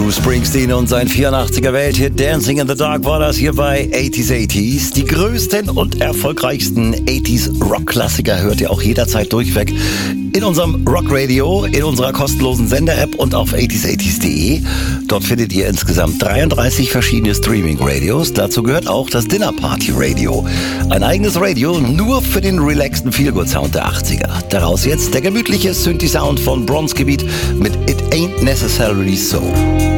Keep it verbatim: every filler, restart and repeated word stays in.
Bruce Springsteen und sein vierundachtziger Welthit Dancing in the Dark war das hier bei achtziger achtziger. Die größten und erfolgreichsten achtziger Rock-Klassiker hört ihr auch jederzeit durchweg in unserem Rock-Radio, in unserer kostenlosen Sender-App und auf achtziger achtziger punkt de. Dort findet ihr insgesamt dreiunddreißig verschiedene Streaming-Radios. Dazu gehört auch das Dinner Party Radio. Ein eigenes Radio nur für den relaxten Feelgood-Sound der achtziger. Daraus jetzt der gemütliche Synthi-Sound von Bronzegebiet mit It Ain't Necessarily So.